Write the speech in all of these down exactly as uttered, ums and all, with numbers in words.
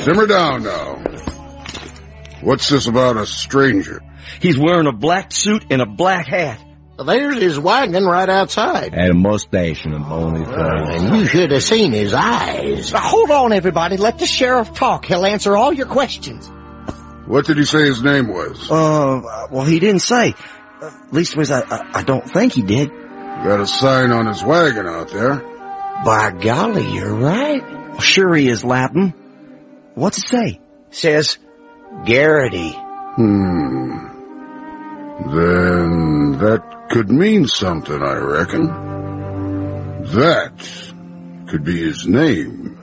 Simmer down now. What's this about a stranger? He's wearing a black suit and a black hat. There's his wagon right outside. And a mustache and a bony face. And you should have seen his eyes. Now, hold on, everybody. Let the sheriff talk. He'll answer all your questions. What did he say his name was? Uh, well, he didn't say. Uh, at least I, I, I don't think he did. Got a sign on his wagon out there. By golly, you're right. Well, sure he is, Lapham. What's it say? Says Garrity. Hmm. Then that could mean something, I reckon. That could be his name.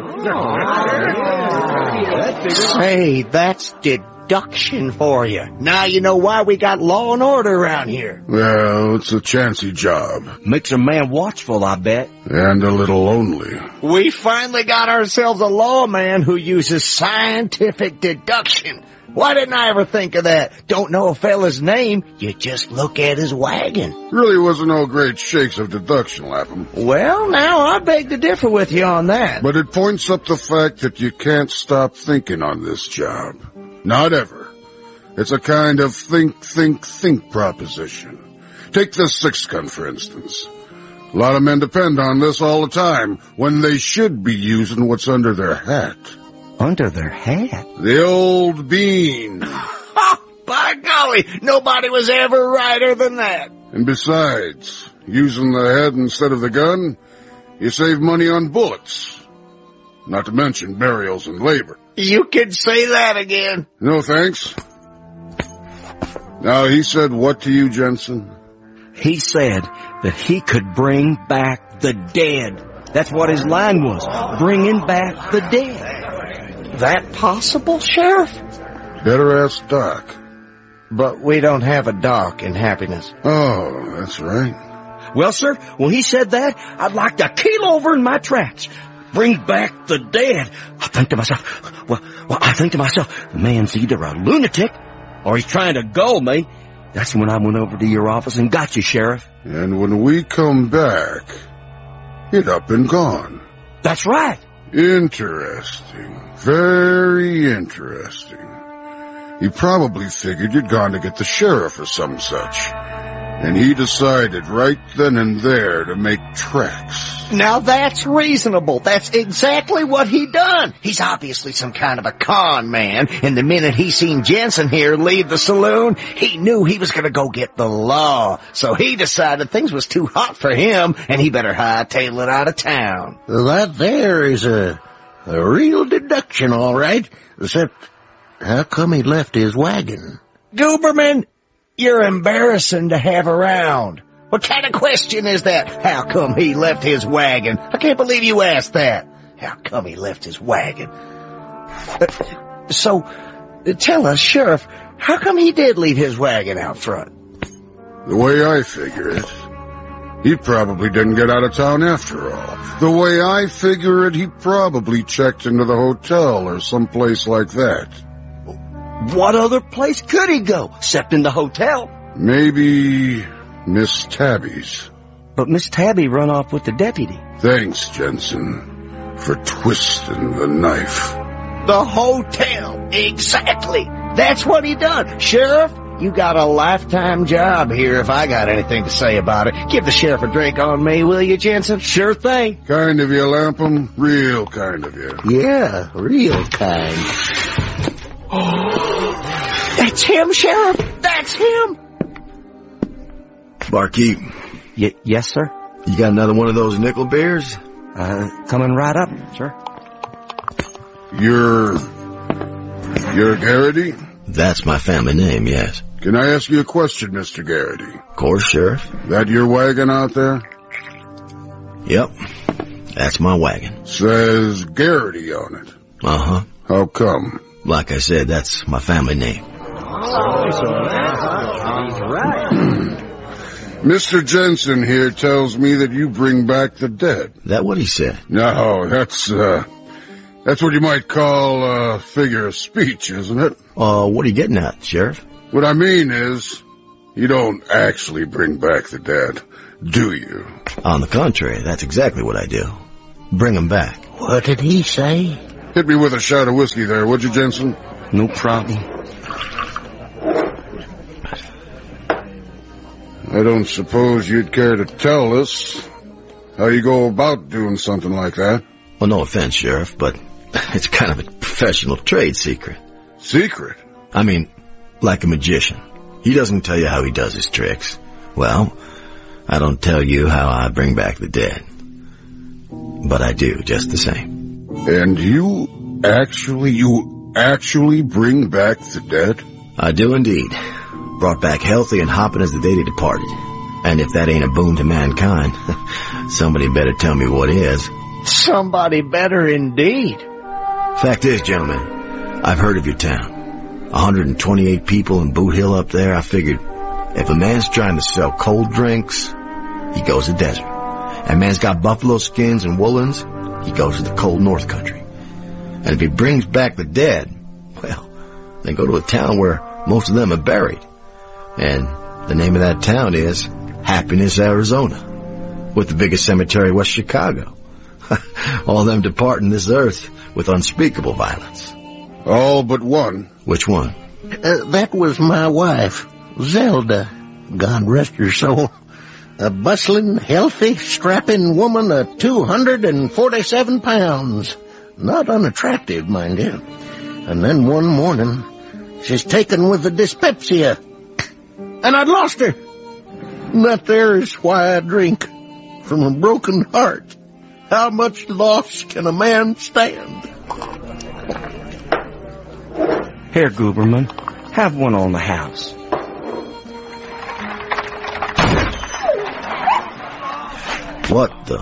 Say, that's deduction for you. Now you know why we got law and order around here. Well, it's a chancy job. Makes a man watchful, I bet. And a little lonely. We finally got ourselves a lawman who uses scientific deduction. Why didn't I ever think of that? Don't know a fella's name, you just look at his wagon. Really wasn't no great shakes of deduction, Lapham. Well, now I beg to differ with you on that. But it points up the fact that you can't stop thinking on this job. Not ever. It's a kind of think, think, think proposition. Take this six gun, for instance. A lot of men depend on this all the time, when they should be using what's under their hat. Under their hat? The old bean. By golly, nobody was ever righter than that. And besides, using the head instead of the gun, you save money on bullets. Not to mention burials and labor. You can say that again. No thanks. Now, he said what to you, Jensen? He said that he could bring back the dead. That's what his line was, bringing back the dead. That possible, Sheriff? Better ask Doc. But we don't have a Doc in Happiness. Oh, that's right. Well, sir, when he said that, I'd like to keel over in my tracks. Bring back the dead. I think to myself, well, well, I think to myself, the man's either a lunatic or he's trying to gull me. That's when I went over to your office and got you, Sheriff. And when we come back, he'd up and gone. That's right. Interesting. Very interesting. He probably figured you'd gone to get the sheriff or some such. And he decided right then and there to make tracks. Now that's reasonable. That's exactly what he done. He's obviously some kind of a con man, and the minute he seen Jensen here leave the saloon, he knew he was gonna go get the law. So he decided things was too hot for him, and he better hightail it out of town. That there is a, a real deduction, all right. Except, how come he left his wagon? Gooberman, you're embarrassing to have around. What kind of question is that? How come he left his wagon? I can't believe you asked that. How come he left his wagon? Uh, so, uh, tell us, Sheriff, how come he did leave his wagon out front? The way I figure it, he probably didn't get out of town after all. The way I figure it, he probably checked into the hotel or someplace like that. What other place could he go, except in the hotel? Maybe Miss Tabby's. But Miss Tabby run off with the deputy. Thanks, Jensen, for twisting the knife. The hotel, exactly. That's what he done. Sheriff, you got a lifetime job here if I got anything to say about it. Give the sheriff a drink on me, will you, Jensen? Sure thing. Kind of you, Lapham. Real kind of you. Yeah, real kind. That's him, Sheriff. That's him. Barkeep. Y- yes, sir? You got another one of those nickel beers? Uh, coming right up, sir. You're... You're Garrity? That's my family name, yes. Can I ask you a question, Mister Garrity? Of course, Sheriff. That your wagon out there? Yep. That's my wagon. Says Garrity on it. Uh-huh. How come? Like I said, that's my family name. Mister Jensen here tells me that you bring back the dead. That what he said? No, that's, uh, that's what you might call a figure of speech, isn't it? Uh, what are you getting at, Sheriff? What I mean is, you don't actually bring back the dead, do you? On the contrary, that's exactly what I do. Bring them back. What did he say? Hit me with a shot of whiskey there, would you, Jensen? No problem. I don't suppose you'd care to tell us how you go about doing something like that. Well, no offense, Sheriff, but it's kind of a professional trade secret. Secret? I mean, like a magician. He doesn't tell you how he does his tricks. Well, I don't tell you how I bring back the dead. But I do, just the same. And you actually, you actually bring back the dead? I do indeed. Brought back healthy and hopping as the day they departed. And if that ain't a boon to mankind, somebody better tell me what is. Somebody better indeed. Fact is, gentlemen, I've heard of your town. one hundred twenty-eight people in Boot Hill up there. I figured if a man's trying to sell cold drinks, he goes to the desert. And man's got buffalo skins and woolens, he goes to the cold north country. And if he brings back the dead, well, then go to a town where most of them are buried. And the name of that town is Happiness, Arizona, with the biggest cemetery west Chicago. All them departing this earth with unspeakable violence. All but one. Which one? Uh, that was my wife, Zelda. God rest her soul. A bustling, healthy, strapping woman of two hundred forty-seven pounds. Not unattractive, mind you. And then one morning, she's taken with the dyspepsia. And I'd lost her. And that there is why I drink. From a broken heart. How much loss can a man stand? Here, Gooberman, have one on the house. What the?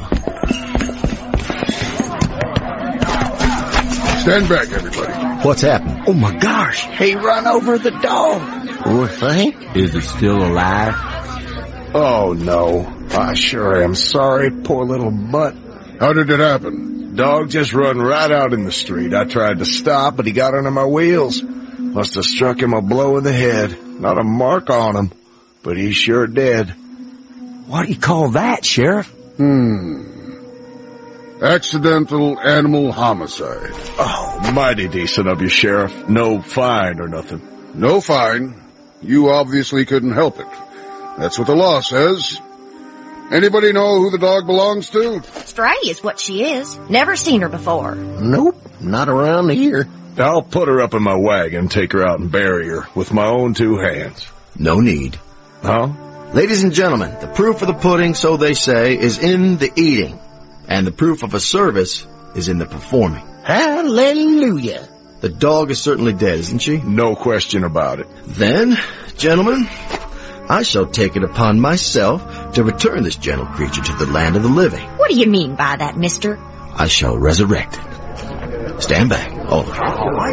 Stand back, everybody. What's happened? Oh, my gosh. He run over the dog. Poor thing. Is it still alive? Oh, no. I sure am sorry, poor little mutt. How did it happen? Dog just run right out in the street. I tried to stop, but he got under my wheels. Must have struck him a blow in the head. Not a mark on him, but he's sure dead. What do you call that, Sheriff? Hmm. Accidental animal homicide. Oh, mighty decent of you, Sheriff. No fine or nothing. No fine. You obviously couldn't help it. That's what the law says. Anybody know who the dog belongs to? Stray is what she is. Never seen her before. Nope, not around here. I'll put her up in my wagon, take her out and bury her with my own two hands. No need. Huh? Ladies and gentlemen, the proof of the pudding, so they say, is in the eating. And the proof of a service is in the performing. Hallelujah. The dog is certainly dead, isn't she? No question about it. Then, gentlemen, I shall take it upon myself to return this gentle creature to the land of the living. What do you mean by that, mister? I shall resurrect it. Stand back, all of you.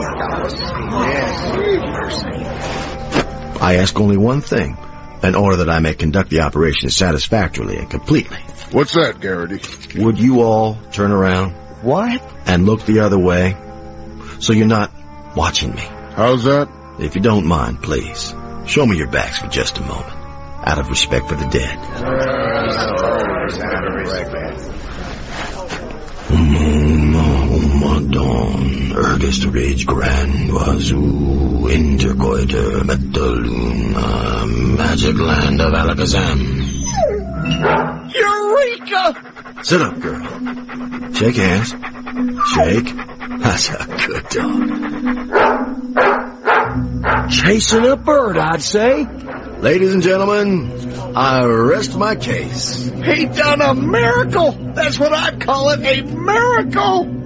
I ask only one thing, in order that I may conduct the operation satisfactorily and completely. What's that, Garrity? Would you all turn around? What? And look the other way, so you're not watching me. How's that? If you don't mind, please, show me your backs for just a moment, out of respect for the dead. Madon, ergest rage grand wazoo, intercoiter metaluna, magic land of Alakazam. Eureka! Sit up, girl. Shake hands. Shake. That's a good dog. Chasing a bird, I'd say. Ladies and gentlemen, I rest my case. He done a miracle! That's what I call it, a miracle!